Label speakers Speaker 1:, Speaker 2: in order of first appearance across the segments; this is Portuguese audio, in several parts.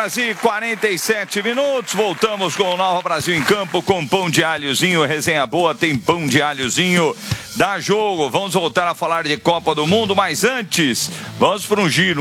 Speaker 1: horas e 47 minutos. Voltamos com o Nova Brasil em Campo com pão de alhozinho. Resenha boa, tem pão de alhozinho. Dá jogo. Vamos voltar a falar de Copa do Mundo, mas antes, vamos para um giro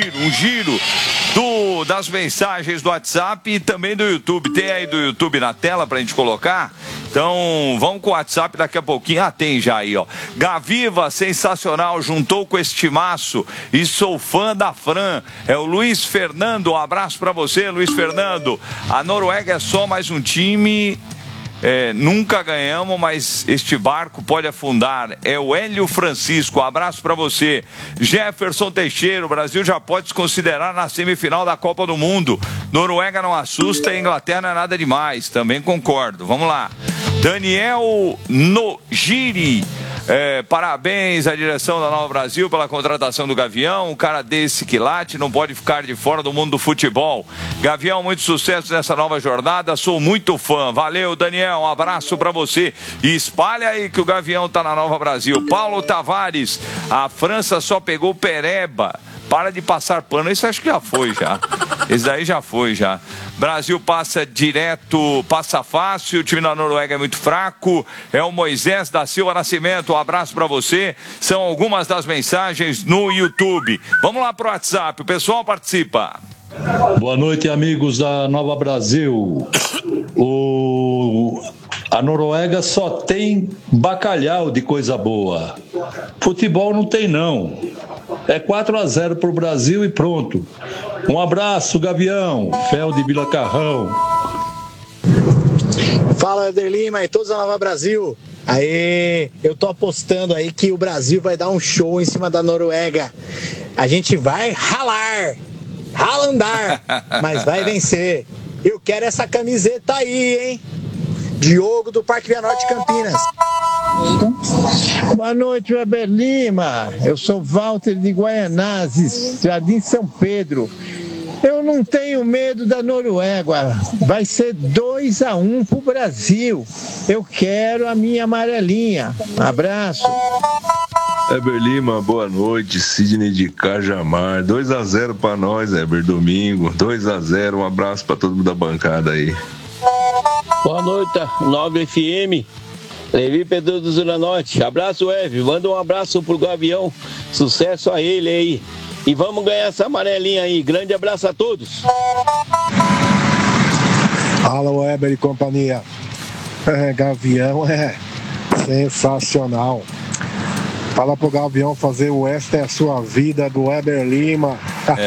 Speaker 1: das mensagens do WhatsApp e também do YouTube. Tem aí do YouTube na tela pra gente colocar? Então, vamos com o WhatsApp daqui a pouquinho. Ah, tem já aí, ó. Gaviva, sensacional, juntou com este maço e sou fã da Fran. É o Luiz Fernando, um abraço pra você, Luiz Fernando. A Noruega é só mais um time... nunca ganhamos, mas este barco pode afundar. É o Hélio Francisco, um abraço para você. Jefferson Teixeira, o Brasil já pode se considerar na semifinal da Copa do Mundo. Noruega não assusta e Inglaterra não é nada demais, também concordo. Vamos lá. Daniel Nogiri, parabéns à direção da Nova Brasil pela contratação do Gavião. Um cara desse quilate não pode ficar de fora do mundo do futebol. Gavião, muito sucesso nessa nova jornada, sou muito fã. Valeu, Daniel, um abraço pra você. E espalha aí que o Gavião tá na Nova Brasil. Paulo Tavares, a França só pegou Pereba. Para de passar pano, isso acho que já foi já. Esse daí já foi já. Brasil passa direto, passa fácil, o time da Noruega é muito fraco. É o Moisés da Silva Nascimento, um abraço pra você. São algumas das mensagens no YouTube. Vamos lá pro WhatsApp, o pessoal participa.
Speaker 2: Boa noite, amigos da Nova Brasil. A Noruega só tem bacalhau de coisa boa. Futebol não tem, não. É 4-0 pro Brasil e pronto. Um abraço, Gavião. Fel de Vila Carrão.
Speaker 3: Fala, Eder Lima e todos da Nova Brasil. Aê, eu tô apostando aí que o Brasil vai dar um show em cima da Noruega. A gente vai ralandar, mas vai vencer. Eu quero essa camiseta aí, hein? Diogo do Parque Via Norte, Campinas.
Speaker 4: Boa noite, Weber Lima. Eu sou Walter de Guaianazes, Jardim São Pedro. Eu não tenho medo da Noruega. Vai ser 2-1 pro Brasil. Eu quero a minha amarelinha. Abraço.
Speaker 5: Weber Lima, boa noite. Sidney de Cajamar. 2-0 pra nós, Weber, domingo. 2-0. Um abraço pra todo mundo da bancada aí.
Speaker 6: Boa noite, 9 FM. Levi Pedro do Zona Norte. Abraço, Eve. Manda um abraço pro Gavião. Sucesso a ele aí. E vamos ganhar essa amarelinha aí. Grande abraço a todos.
Speaker 7: Fala, Weber e companhia. Gavião é sensacional. Fala pro Gavião fazer o Esta é a Sua Vida do Weber Lima.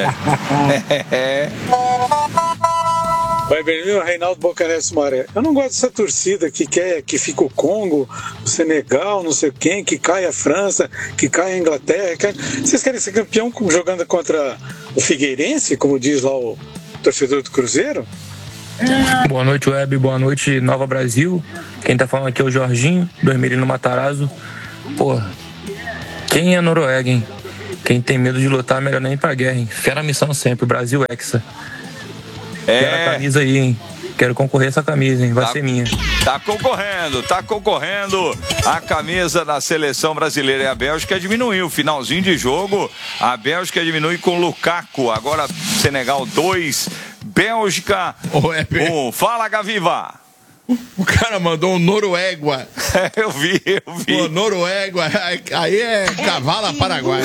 Speaker 8: Weber Lima, Reinaldo Bocarés Maré. Eu não gosto dessa torcida que quer que fique o Congo, o Senegal, não sei quem, que caia a França, que caia a Inglaterra. Vocês querem ser campeão jogando contra o Figueirense, como diz lá o torcedor do Cruzeiro?
Speaker 9: Boa noite, Web. Boa noite, Nova Brasil. Quem tá falando aqui é o Jorginho, do Hermelino Matarazzo. Porra, quem é a Noruega, hein? Quem tem medo de lutar, melhor nem ir pra guerra, hein? Fé na missão sempre, Brasil Hexa. Quero a camisa aí, hein? Quero concorrer a essa camisa, hein? Vai ser minha.
Speaker 1: Tá concorrendo a camisa da seleção brasileira. E a Bélgica diminuiu. Finalzinho de jogo, a Bélgica diminui com Lukaku. Agora Senegal 2, Bélgica 1. Fala, Gaviva.
Speaker 10: O cara mandou um Noruega.
Speaker 1: Eu vi.
Speaker 10: Pô, Noruega, aí é cavala paraguaia.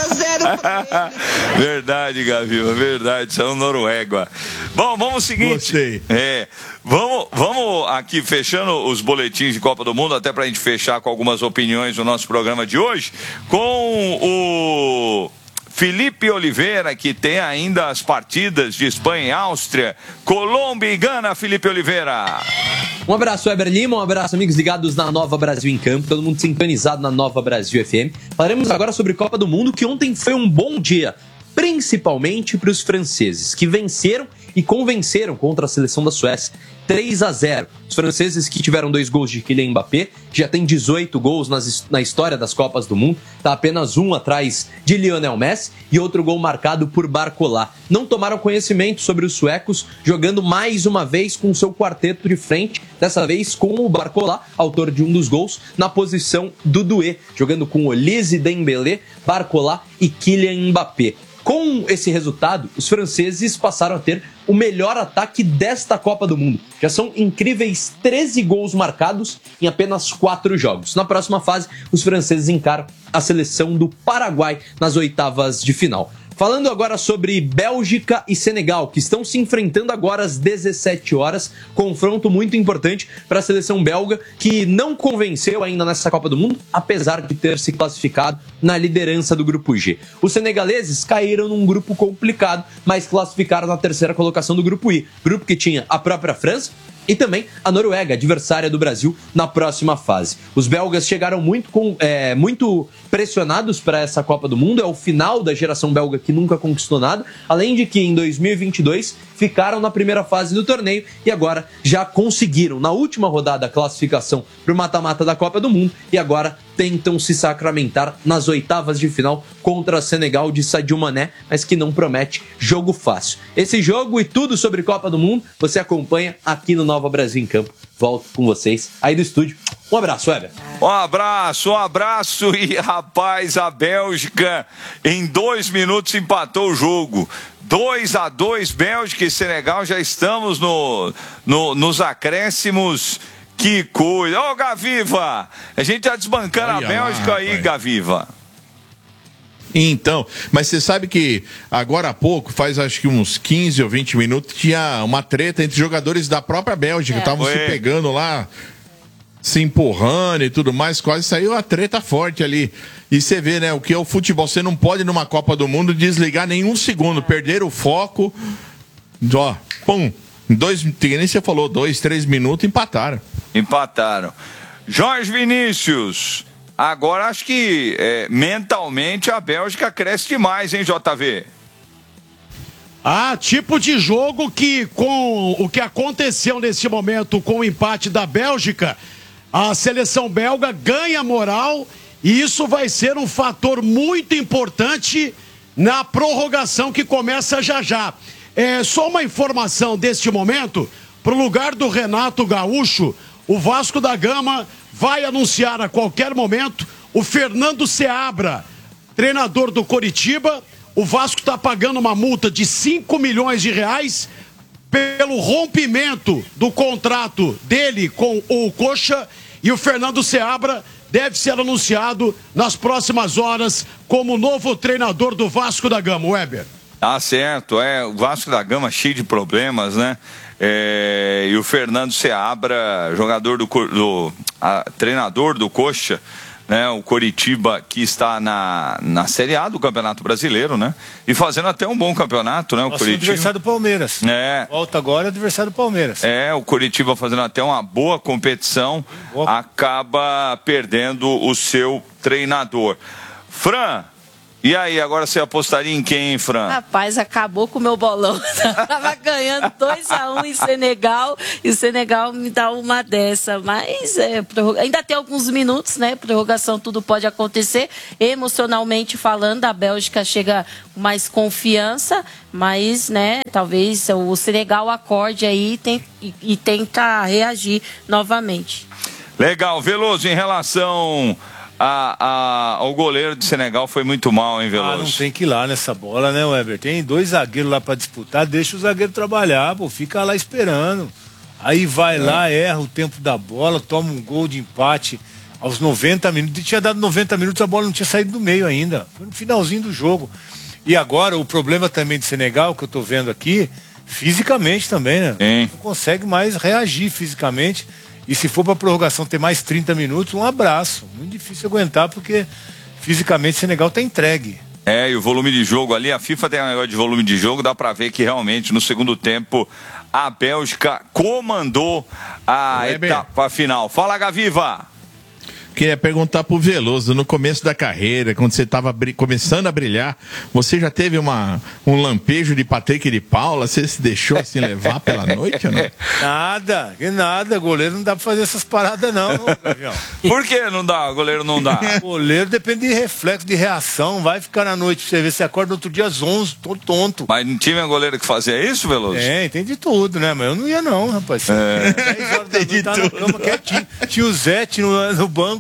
Speaker 1: Verdade, Gaviva, verdade, são Noruega. Bom, vamos ao seguinte.
Speaker 10: Gostei.
Speaker 1: Vamos aqui fechando os boletins de Copa do Mundo, até pra gente fechar com algumas opiniões do nosso programa de hoje, com o Felipe Oliveira, que tem ainda as partidas de Espanha e Áustria, Colômbia e Gana. Felipe Oliveira.
Speaker 11: Um abraço, Weber Lima, um abraço, amigos ligados na Nova Brasil em Campo, todo mundo sintonizado na Nova Brasil FM. Falaremos agora sobre Copa do Mundo, que ontem foi um bom dia, principalmente para os franceses, que venceram e convenceram contra a seleção da Suécia. 3-0. Os franceses, que tiveram 2 gols de Kylian Mbappé, já tem 18 gols na história das Copas do Mundo, está apenas um atrás de Lionel Messi e outro gol marcado por Barcola. Não tomaram conhecimento sobre os suecos, jogando mais uma vez com seu quarteto de frente, dessa vez com o Barcola, autor de um dos gols, na posição do Doué, jogando com Olise, Dembélé, Barcola e Kylian Mbappé. Com esse resultado, os franceses passaram a ter o melhor ataque desta Copa do Mundo. Já são incríveis 13 gols marcados em apenas 4 jogos. Na próxima fase, os franceses encaram a seleção do Paraguai nas oitavas de final. Falando agora sobre Bélgica e Senegal, que estão se enfrentando agora às 17 horas. Confronto muito importante para a seleção belga, que não convenceu ainda nessa Copa do Mundo, apesar de ter se classificado na liderança do Grupo G. Os senegaleses caíram num grupo complicado, mas classificaram na terceira colocação do Grupo I. Grupo que tinha a própria França e também a Noruega, adversária do Brasil, na próxima fase. Os belgas chegaram muito pressionados para essa Copa do Mundo. É o final da geração belga que nunca conquistou nada. Além de que em 2022 ficaram na primeira fase do torneio e agora já conseguiram, na última rodada, a classificação para o mata-mata da Copa do Mundo e agora tentam se sacramentar nas oitavas de final contra a Senegal de Sadio Mané, mas que não promete jogo fácil. Esse jogo e tudo sobre Copa do Mundo você acompanha aqui no Nova Brasil em Campo. Volto com vocês aí do estúdio. Um abraço, Weber.
Speaker 1: Um abraço e rapaz, a Bélgica em 2 minutos empatou o jogo. 2-2, Bélgica e Senegal, já estamos nos acréscimos. Que coisa. Ô, Gaviva, a gente tá desbancando a Bélgica lá, aí, Gaviva.
Speaker 10: Então, mas você sabe que agora há pouco, faz acho que uns 15 ou 20 minutos, tinha uma treta entre jogadores da própria Bélgica, estavam se pegando lá, se empurrando e tudo mais, quase saiu a treta forte ali. E você vê, né, o que é o futebol, você não pode numa Copa do Mundo desligar nenhum segundo, perder o foco, ó, pum, nem você falou, 2, 3 minutos, empataram.
Speaker 1: Jorge Vinícius, agora acho que mentalmente a Bélgica cresce demais, hein, JV?
Speaker 12: Tipo de jogo que, com o que aconteceu nesse momento com o empate da Bélgica, a seleção belga ganha moral e isso vai ser um fator muito importante na prorrogação que começa já. Só uma informação deste momento, para o lugar do Renato Gaúcho, o Vasco da Gama vai anunciar a qualquer momento o Fernando Seabra, treinador do Coritiba. O Vasco está pagando uma multa de 5 milhões de reais pelo rompimento do contrato dele com o Coxa, e o Fernando Seabra deve ser anunciado nas próximas horas como novo treinador do Vasco da Gama, Weber.
Speaker 1: Tá certo, o Vasco da Gama cheio de problemas, né? E o Fernando Seabra, treinador do Coxa, né? O Coritiba, que está na Série A do Campeonato Brasileiro, né? E fazendo até um bom campeonato, né? O Coritiba.
Speaker 13: Adversário do Palmeiras. Volta agora, adversário do Palmeiras.
Speaker 1: O Coritiba fazendo até uma boa competição, acaba perdendo o seu treinador. Fran, e aí, agora você apostaria em quem, hein, Fran?
Speaker 14: Rapaz, acabou com o meu bolão. Tava ganhando 2-1 em Senegal, e o Senegal me dá uma dessa. Mas ainda tem alguns minutos, né? Prorrogação, tudo pode acontecer. Emocionalmente falando, a Bélgica chega com mais confiança, mas, né, talvez o Senegal acorde aí e tenta reagir novamente.
Speaker 1: Legal, Veloso, em relação ao goleiro de Senegal, foi muito mal, hein, Veloso?
Speaker 13: Não tem que ir lá nessa bola, né, Weber? Tem 2 zagueiros lá pra disputar, deixa o zagueiro trabalhar, fica lá esperando. Aí vai lá, erra o tempo da bola, toma um gol de empate aos 90 minutos. Tinha dado 90 minutos, a bola não tinha saído do meio ainda. Foi no finalzinho do jogo. E agora, o problema também de Senegal, que eu tô vendo aqui, fisicamente também, né? Não consegue mais reagir fisicamente. E se for para prorrogação ter mais 30 minutos, um abraço. Muito difícil aguentar, porque fisicamente o Senegal tá entregue.
Speaker 1: E o volume de jogo ali, a FIFA tem um negócio de volume de jogo, dá para ver que realmente no segundo tempo a Bélgica comandou a etapa final. Fala, Gaviva!
Speaker 10: Queria perguntar pro Veloso, no começo da carreira, quando você estava começando a brilhar, você já teve um lampejo de Patrick de Paula? Você se deixou assim levar pela noite ou não?
Speaker 13: Nada, goleiro não dá pra fazer essas paradas não, Gavião.
Speaker 1: Por que não dá? Goleiro não dá?
Speaker 13: Goleiro depende de reflexo, de reação, vai ficar na noite pra você ver, você acorda no outro dia às 11, todo tonto.
Speaker 1: Mas não tinha goleiro que fazia isso, Veloso?
Speaker 13: Tem de tudo, né? Mas eu não ia não, rapaz. 10 horas da noite, tá na cama quietinho. Tinha o Zete no banco,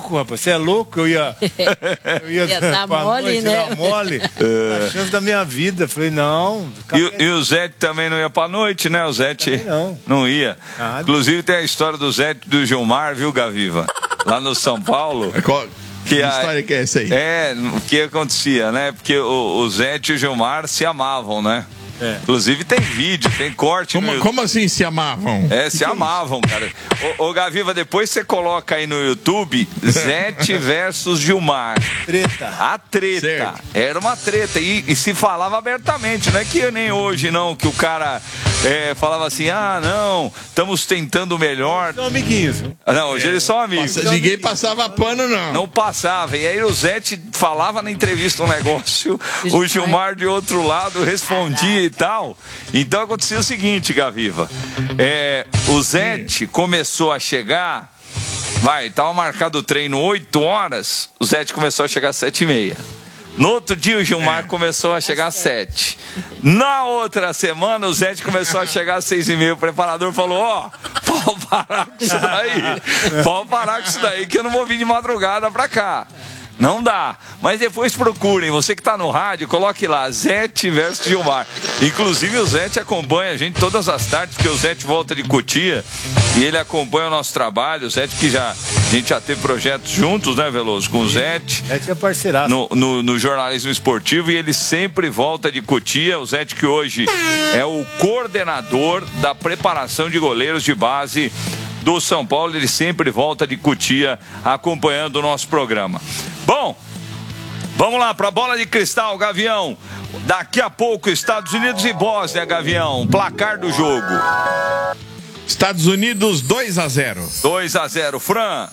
Speaker 13: louco, rapaz. Você é louco? Eu ia
Speaker 14: dar mole, né?
Speaker 13: Dar mole. A chance da minha vida. Falei, não.
Speaker 1: E o Zete também não ia pra noite, né? O Zete não ia. Inclusive tem a história do Zete e do Gilmar, viu, Gaviva? Lá no São Paulo.
Speaker 10: Que história que é essa aí?
Speaker 1: O que acontecia, né? Porque o Zete e o Gilmar se amavam, né? Inclusive tem vídeo, tem corte.
Speaker 10: Como assim se amavam?
Speaker 1: Se amavam, cara. Ô Gaviva, depois você coloca aí no YouTube Zete versus Gilmar.
Speaker 13: Treta.
Speaker 1: A treta. Certo. Era uma treta. E se falava abertamente, não é que nem hoje, não, que o cara falava assim, não, estamos tentando melhor.
Speaker 13: São amiguinhos.
Speaker 1: Não, hoje eles são amigos.
Speaker 10: Ninguém passava pano, não.
Speaker 1: Não passava. E aí o Zete falava na entrevista um negócio, o Gilmar de outro lado respondia e tal. Então acontecia o seguinte, Gaviva. O Zete começou a chegar, tava marcado o treino 8 horas, o Zete começou a chegar às 7h30. No outro dia o Gilmar começou a chegar às 7. Na outra semana o Zete começou a chegar às 6h30. O preparador falou, pode parar com isso daí. Pode parar com isso daí que eu não vou vir de madrugada pra cá. Não dá. Mas depois procurem. Você que está no rádio, coloque lá Zete versus Gilmar. Inclusive o Zete acompanha a gente todas as tardes, porque o Zete volta de Cotia e ele acompanha o nosso trabalho. O Zete que a gente já teve projetos juntos, né, Veloso? Com o Zete.
Speaker 13: Zete é parceiraço.
Speaker 1: No jornalismo esportivo, e ele sempre volta de Cotia. O Zete que hoje é o coordenador da preparação de goleiros de base do São Paulo, ele sempre volta de Cotia acompanhando o nosso programa. Bom, vamos lá para a bola de cristal, Gavião. Daqui a pouco, Estados Unidos e Bósnia, Gavião. Placar do jogo.
Speaker 10: Estados Unidos 2-0.
Speaker 1: 2-0, Fran.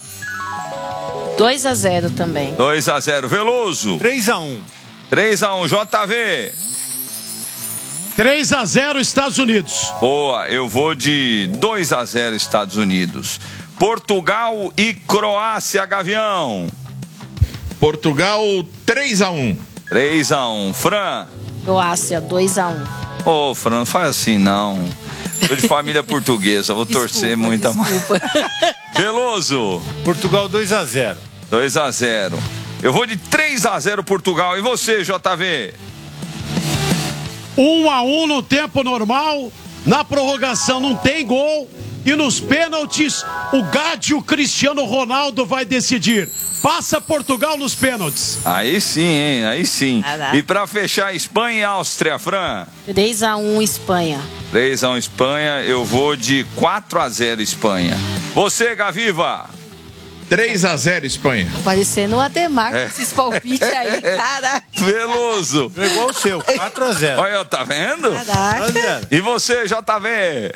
Speaker 14: 2-0 também.
Speaker 1: 2-0, Veloso.
Speaker 13: 3-1.
Speaker 1: 3-1, JV.
Speaker 12: 3-0 Estados Unidos.
Speaker 1: Boa, eu vou de 2-0 Estados Unidos. Portugal e Croácia, Gavião.
Speaker 10: Portugal 3-1.
Speaker 1: 3-1. Fran.
Speaker 14: Croácia 2-1.
Speaker 1: Ô, Fran, não faz assim não. Sou de família portuguesa, vou torcer muito. Veloso.
Speaker 13: Portugal 2-0.
Speaker 1: 2-0. Eu vou de 3-0 Portugal. E você, JV?
Speaker 12: 1-1 no tempo normal, na prorrogação não tem gol e nos pênaltis o Gádio Cristiano Ronaldo vai decidir. Passa Portugal nos pênaltis.
Speaker 1: Aí sim, hein? Aí sim. E pra fechar, Espanha e Áustria, Fran?
Speaker 14: 3-1 Espanha.
Speaker 1: 3-1 Espanha, eu vou de 4-0 Espanha. Você, Gaviva?
Speaker 10: 3-0 Espanha.
Speaker 14: Parecendo o Ademar com esses palpites aí, cara.
Speaker 1: Veloso.
Speaker 13: É igual o seu, 4-0.
Speaker 1: Olha, tá vendo?
Speaker 14: Caraca.
Speaker 1: E você, JV?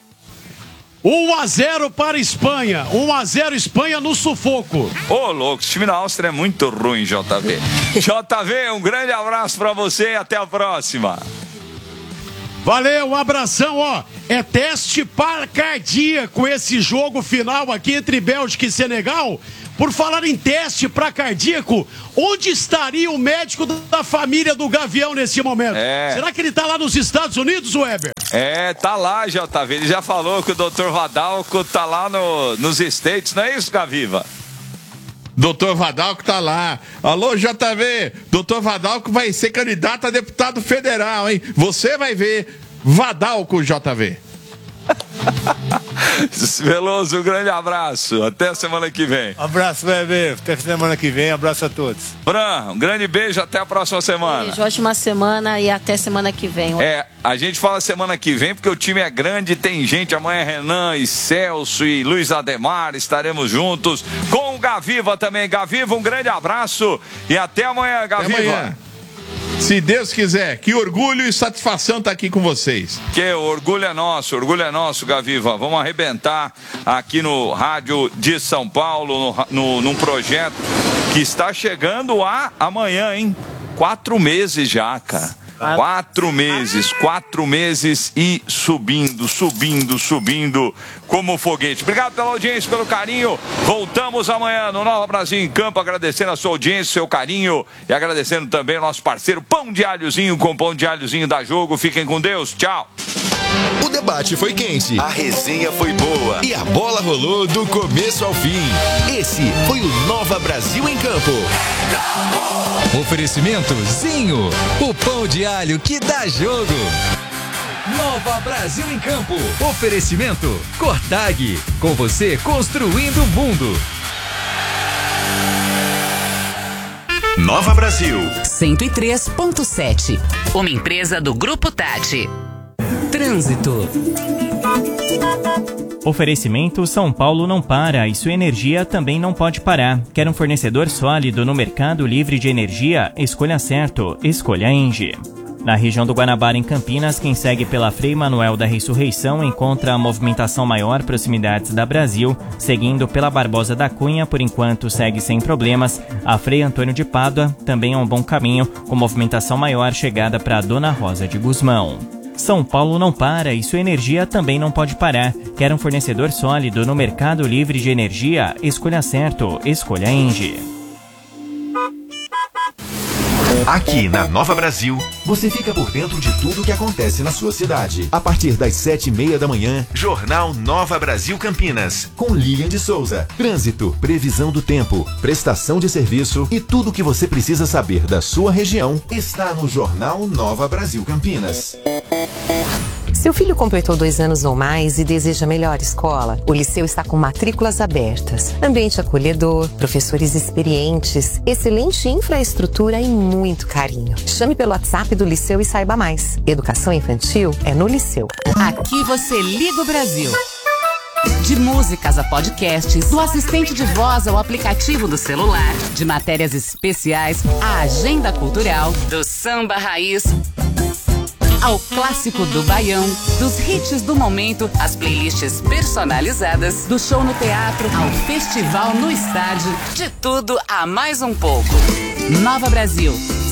Speaker 12: 1-0 para Espanha. 1-0 Espanha no sufoco.
Speaker 1: Ô, louco, esse time da Áustria é muito ruim, JV. JV, um grande abraço pra você e até a próxima.
Speaker 12: Valeu, um abração, ó. É teste para cardíaco esse jogo final aqui entre Bélgica e Senegal. Por falar em teste para cardíaco, onde estaria o médico da família do Gavião nesse momento? Será que ele tá lá nos Estados Unidos, Weber?
Speaker 1: Tá lá, JV. Ele já falou que o Dr. Vadalco tá lá nos States, não é isso, Gaviva?
Speaker 10: Doutor Vadalco tá lá. Alô, JV, doutor Vadalco vai ser candidato a deputado federal, hein? Você vai ver Vadalco, JV.
Speaker 1: Veloso, um grande abraço. Até a semana que vem.
Speaker 13: Abraço, bebê. Até semana que vem. Abraço a todos.
Speaker 1: Fran, um grande beijo. Até a próxima semana.
Speaker 14: Beijo, ótima semana e até semana que vem.
Speaker 1: A gente fala semana que vem porque o time é grande. Tem gente amanhã, Renan e Celso e Luiz Ademar. Estaremos juntos com o Gaviva também. Gaviva, um grande abraço e até amanhã, Gaviva.
Speaker 10: Até amanhã. Se Deus quiser, que orgulho e satisfação estar aqui com vocês.
Speaker 1: Que orgulho é nosso, Gaviva. Vamos arrebentar aqui no Rádio de São Paulo, num projeto que está chegando amanhã, hein? 4 meses já, cara. 4 meses e subindo como foguete. Obrigado pela audiência, pelo carinho. Voltamos amanhã no Nova Brasil em Campo, agradecendo a sua audiência, seu carinho e agradecendo também o nosso parceiro Pão de Alhozinho com Pão de Alhozinho da Jogo. Fiquem com Deus. Tchau.
Speaker 15: O debate foi quente,
Speaker 16: A resenha foi boa.
Speaker 15: e a bola rolou do começo ao fim. Esse foi o Nova Brasil em Campo.
Speaker 17: Oferecimento Zinho, o pão de alho que dá jogo. Nova Brasil em Campo. Oferecimento Cortag, com você construindo o mundo.
Speaker 16: Nova Brasil
Speaker 18: 103.7. Uma empresa do Grupo Tati. Trânsito.
Speaker 19: Oferecimento São Paulo não para e sua energia também não pode parar. Quer um fornecedor sólido no mercado livre de energia? Escolha certo. Escolha Engie. Na região do Guanabara, em Campinas, quem segue pela Frei Manuel da Ressurreição encontra a movimentação maior proximidades da Brasil. Seguindo pela Barbosa da Cunha, por enquanto segue sem problemas. A Frei Antônio de Pádua também é um bom caminho, com movimentação maior chegada para Dona Rosa de Guzmão. São Paulo não para e sua energia também não pode parar. Quer um fornecedor sólido no mercado livre de energia? Escolha certo. Escolha Engie.
Speaker 16: Aqui na Nova Brasil, você fica por dentro de tudo que acontece na sua cidade. A partir das 7:30 da manhã, Jornal Nova Brasil Campinas, com Lilian de Souza. Trânsito, previsão do tempo, prestação de serviço e tudo o que você precisa saber da sua região está no Jornal Nova Brasil Campinas.
Speaker 20: Seu filho completou 2 anos ou mais e deseja melhor escola? O Liceu está com matrículas abertas. Ambiente acolhedor, professores experientes, excelente infraestrutura e muito carinho. Chame pelo WhatsApp do Liceu e saiba mais. Educação infantil é no Liceu.
Speaker 18: Aqui você liga o Brasil. De músicas a podcasts, do assistente de voz ao aplicativo do celular, de matérias especiais à agenda cultural, do samba raiz ao clássico do baião, dos hits do momento, às playlists personalizadas, do show no teatro ao festival no estádio, de tudo a mais um pouco. Nova Brasil,